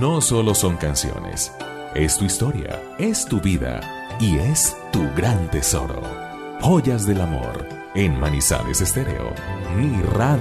no solo son canciones. Es tu historia, es tu vida y es tu gran tesoro. Joyas del amor en Manizales Estéreo, mi radio.